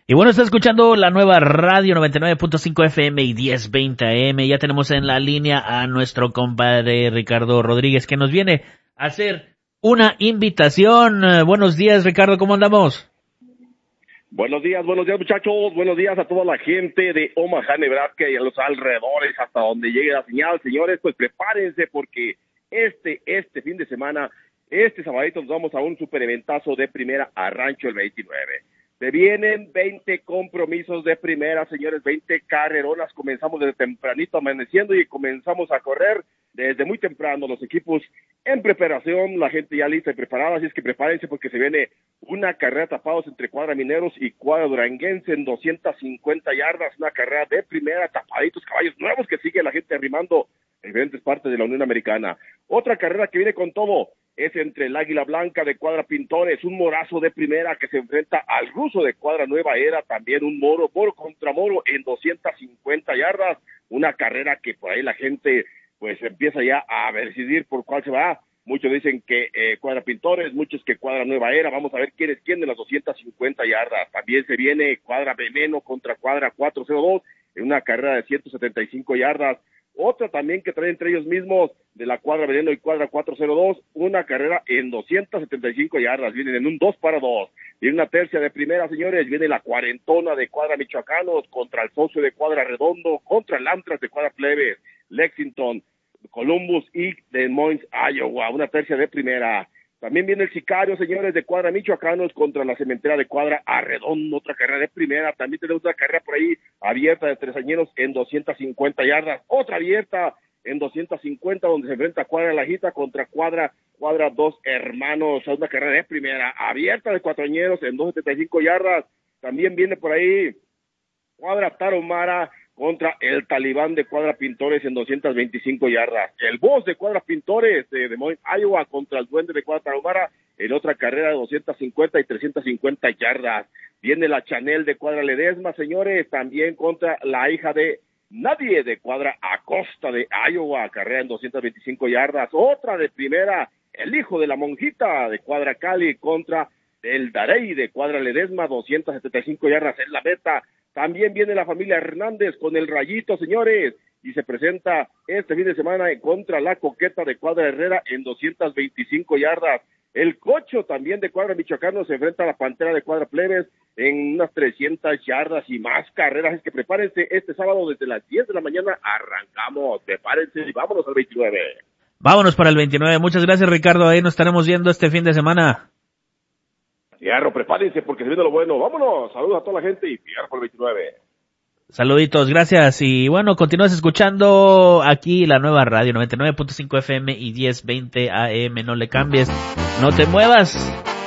Y bueno, está escuchando la nueva radio 99.5 FM y 1020 AM. Ya tenemos en la línea a nuestro compadre Ricardo Rodríguez, que nos viene a hacer una invitación. Buenos días, Ricardo, ¿cómo andamos? Buenos días muchachos, buenos días a toda la gente de Omaha, Nebraska y a los alrededores hasta donde llegue la señal. Señores, pues prepárense porque este fin de semana, este sabadito nos vamos a un super eventazo de primera a Rancho el 29. Se vienen 20 compromisos de primera, señores, 20 carreronas. Comenzamos desde tempranito amaneciendo y comenzamos a correr desde muy temprano. Los equipos en preparación, la gente ya lista y preparada, así es que prepárense porque se viene una carrera tapados entre Cuadra Mineros y Cuadra Duranguense en 250 yardas, una carrera de primera, tapaditos, caballos nuevos que sigue la gente arrimando en diferentes partes de la Unión Americana. Otra carrera que viene con todo es entre el Águila Blanca de Cuadra Pintores, un morazo de primera que se enfrenta al ruso de Cuadra Nueva Era, también un moro contra moro en 250 yardas, una carrera que por ahí la gente pues empieza ya a decidir por cuál se va. Muchos dicen que Cuadra Pintores, muchos que Cuadra Nueva Era. Vamos a ver quién es quién en las 250 yardas. También se viene Cuadra Veneno contra Cuadra 402 en una carrera de 175 yardas. Otra también que trae entre ellos mismos de la Cuadra Veneno y Cuadra 402, una carrera en 275 yardas. Vienen en un 2 para 2. Y en una tercia de primera, señores, viene la cuarentona de Cuadra Michoacanos contra el socio de Cuadra Redondo, contra el Antras de Cuadra Plebes, Lexington, Columbus y Des Moines, Iowa, una tercia de primera. También viene el Sicario, señores, de Cuadra Michoacanos contra la Cementera de Cuadra Arredondo, otra carrera de primera. También tenemos una carrera por ahí abierta de tresañeros en 250 yardas, otra abierta en 250 donde se enfrenta Cuadra Lajita contra Cuadra Dos Hermanos, o sea, una carrera de primera abierta de cuatroañeros en 275 yardas. También viene por ahí Cuadra Tarahumara contra el Talibán de Cuadra Pintores en 225 yardas. El Boss de Cuadra Pintores de Des Moines, Iowa contra el Duende de Cuadra Tarahumara en otra carrera de 250 y 350 yardas. Viene la Chanel de Cuadra Ledesma, señores, también contra la hija de Nadie de Cuadra Acosta de Iowa, carrera en 225 yardas. Otra de primera, el hijo de la monjita de Cuadra Cali contra el Darey de Cuadra Ledesma, 275 yardas en la meta. También viene la familia Hernández con el Rayito, señores, y se presenta este fin de semana contra la Coqueta de Cuadra Herrera en 225 yardas. El Cocho también de Cuadra Michoacano se enfrenta a la Pantera de Cuadra Plebes en unas 300 yardas y más carreras. Es que prepárense, este sábado desde las 10 de la mañana arrancamos. Prepárense y vámonos al 29. Vámonos para el 29. Muchas gracias, Ricardo. Ahí nos estaremos viendo este fin de semana. Fierro, prepárense porque se viene lo bueno. Vámonos, saludos a toda la gente y fierro por el 29. Saluditos, gracias. Y bueno, continúas escuchando aquí la nueva radio 99.5 FM y 1020 AM. No le cambies, no te muevas.